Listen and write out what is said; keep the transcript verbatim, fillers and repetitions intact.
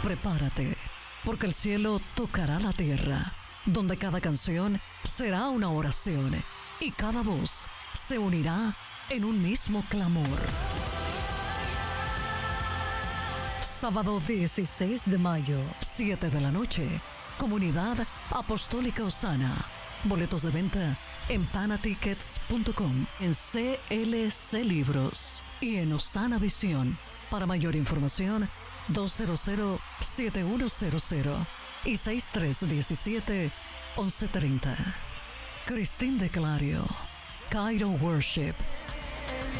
Prepárate, porque el cielo tocará la tierra, donde cada canción será una oración y cada voz se unirá en un mismo clamor. Sábado dieciséis de mayo, siete de la noche, Comunidad Apostólica Osana. Boletos de venta en panatickets punto com, en C L C Libros y en Osana Visión. Para mayor información, dos cero cero, siete uno cero cero y seis tres uno siete, once treinta. Cristín de Clario, Cairo Worship.